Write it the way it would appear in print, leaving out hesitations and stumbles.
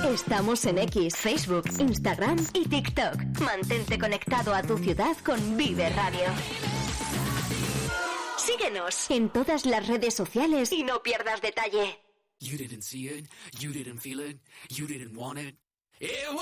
Estamos en X, Facebook, Instagram y TikTok. Mantente conectado a tu ciudad con Vive Radio. Síguenos en todas las redes sociales y no pierdas detalle. You didn't see it, you didn't feel it, you didn't want it.